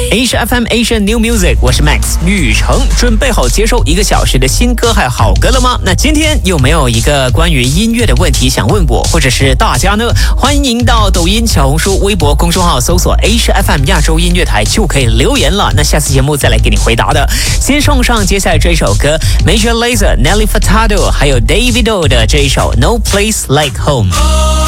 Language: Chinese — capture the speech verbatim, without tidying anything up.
Asia F M Asia New Music， 我是 Max 玉成，准备好接受一个小时的新歌还有好歌了吗？那今天有没有一个关于音乐的问题想问我或者是大家呢？欢迎您到抖音、小红书、微博公众号搜索 Asia F M 亚洲音乐台就可以留言了。那下次节目再来给你回答的。先送上接下来这一首歌 Major Lazer、Nelly Furtado 还有 Davido 的这一首 No Place Like Home。